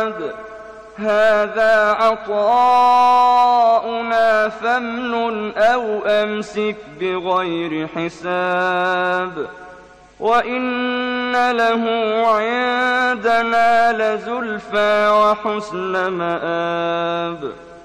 عباد هذا عطاؤنا فامنن أو أمسك بغير حساب وإن له عندنا لزلفى وحسن مآب